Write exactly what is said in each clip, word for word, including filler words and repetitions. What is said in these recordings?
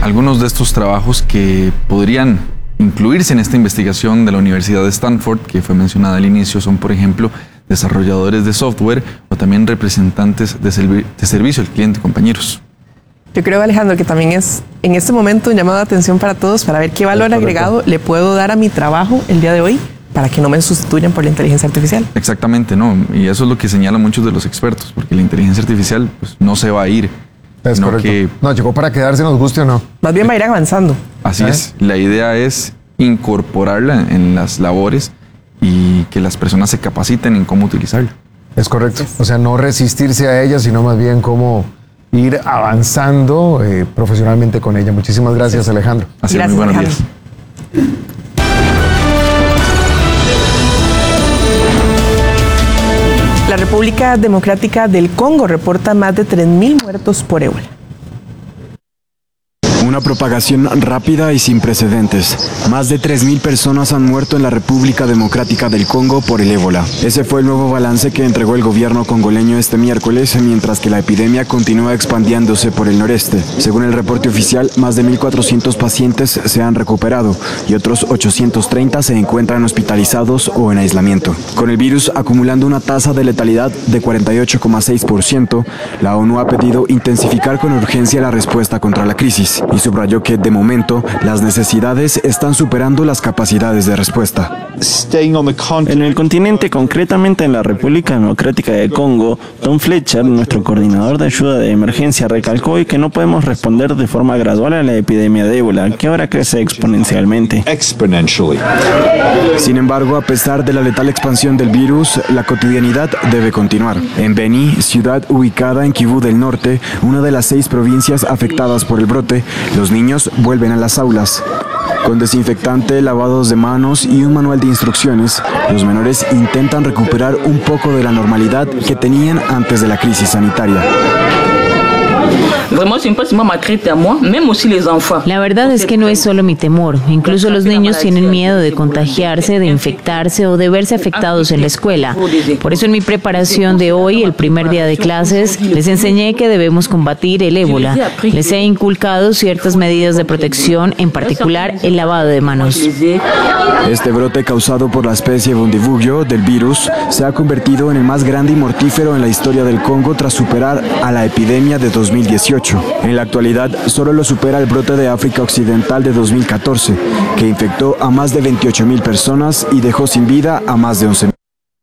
algunos de estos trabajos que podrían incluirse en esta investigación de la Universidad de Stanford, que fue mencionada al inicio, son, por ejemplo, desarrolladores de software o también representantes de, servi de servicio al cliente, compañeros. Yo creo, Alejandro, que también es en este momento un llamado de atención para todos para ver qué valor agregado le puedo dar a mi trabajo el día de hoy para que no me sustituyan por la inteligencia artificial. Exactamente, ¿no? Y eso es lo que señalan muchos de los expertos, porque la inteligencia artificial pues, no se va a ir. Es correcto. Que, no, llegó para quedarse, nos guste o no. Más bien va a ir avanzando. Así ¿Eh? es. La idea es incorporarla en las labores y que las personas se capaciten en cómo utilizarla. Es correcto. O sea, no resistirse a ella, sino más bien cómo ir avanzando eh, profesionalmente con ella. Muchísimas gracias, sí. Alejandro. Así es, muy buenos días. La República Democrática del Congo reporta más de tres mil muertos por ébola. Una propagación rápida y sin precedentes. Más de tres mil personas han muerto en la República Democrática del Congo por el ébola. Ese fue el nuevo balance que entregó el gobierno congoleño este miércoles, mientras que la epidemia continúa expandiéndose por el noreste. Según el reporte oficial, más de mil cuatrocientos pacientes se han recuperado y otros ochocientos treinta se encuentran hospitalizados o en aislamiento. Con el virus acumulando una tasa de letalidad de cuarenta y ocho coma seis por ciento, la ONU ha pedido intensificar con urgencia la respuesta contra la crisis y subrayó que, de momento, las necesidades están superando las capacidades de respuesta. En el continente, concretamente en la República Democrática de Congo, Tom Fletcher, nuestro coordinador de ayuda de emergencia, recalcó hoy que no podemos responder de forma gradual a la epidemia de ébola, que ahora crece exponencialmente. Sin embargo, a pesar de la letal expansión del virus, la cotidianidad debe continuar. En Beni, ciudad ubicada en Kivu del Norte, una de las seis provincias afectadas por el brote, los niños vuelven a las aulas. Con desinfectante, lavados de manos y un manual de instrucciones, los menores intentan recuperar un poco de la normalidad que tenían antes de la crisis sanitaria. La verdad es que no es solo mi temor, incluso los niños tienen miedo de contagiarse, de infectarse o de verse afectados en la escuela. Por eso en mi preparación de hoy, el primer día de clases, les enseñé que debemos combatir el ébola. Les he inculcado ciertas medidas de protección, en particular el lavado de manos. Este brote causado por la especie Bundibugyo del virus se ha convertido en el más grande y mortífero en la historia del Congo tras superar a la epidemia de dos mil dieciocho. En la actualidad, solo lo supera el brote de África Occidental de dos mil catorce, que infectó a más de veintiocho mil personas y dejó sin vida a más de once mil.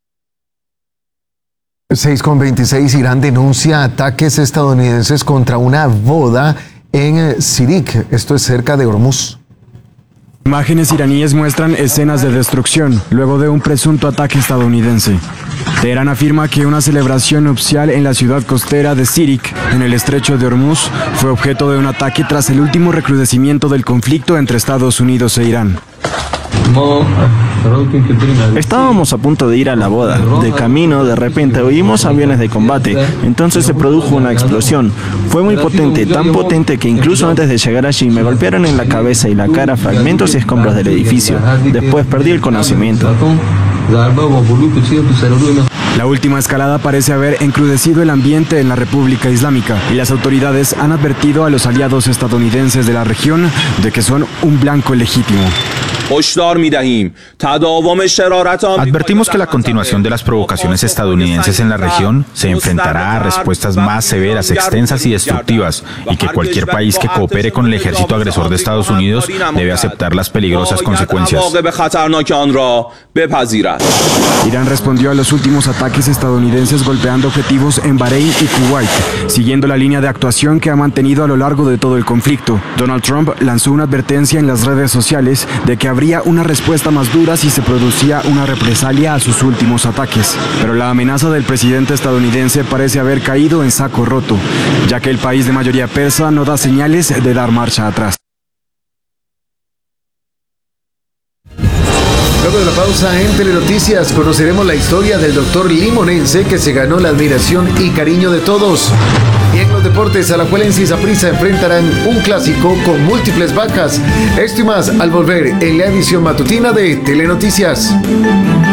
seis con veintiséis, Irán denuncia ataques estadounidenses contra una boda en Sirik, esto es cerca de Hormuz. Imágenes iraníes muestran escenas de destrucción luego de un presunto ataque estadounidense. Teherán afirma que una celebración nupcial en la ciudad costera de Sirik, en el estrecho de Hormuz, fue objeto de un ataque tras el último recrudecimiento del conflicto entre Estados Unidos e Irán. Estábamos a punto de ir a la boda. De camino, de repente oímos aviones de combate. Entonces se produjo una explosión. Fue muy potente, tan potente que incluso antes de llegar allí me golpearon en la cabeza y la cara fragmentos y escombros del edificio. Después perdí el conocimiento. La última escalada parece haber encrudecido el ambiente en la República Islámica y las autoridades han advertido a los aliados estadounidenses de la región de que son un blanco legítimo. Advertimos que la continuación de las provocaciones estadounidenses en la región se enfrentará a respuestas más severas, extensas y destructivas, y que cualquier país que coopere con el ejército agresor de Estados Unidos debe aceptar las peligrosas consecuencias. Irán respondió a los últimos ataques estadounidenses golpeando objetivos en Bahrein y Kuwait, siguiendo la línea de actuación que ha mantenido a lo largo de todo el conflicto. Donald Trump lanzó una advertencia en las redes sociales de que habría una respuesta más dura si se producía una represalia a sus últimos ataques. Pero la amenaza del presidente estadounidense parece haber caído en saco roto, ya que el país de mayoría persa no da señales de dar marcha atrás. Luego de la pausa en Telenoticias conoceremos la historia del doctor limonense que se ganó la admiración y cariño de todos. Y en los deportes, Alajuelense y Saprissa enfrentarán un clásico con múltiples bajas. Esto y más al volver en la edición matutina de Telenoticias.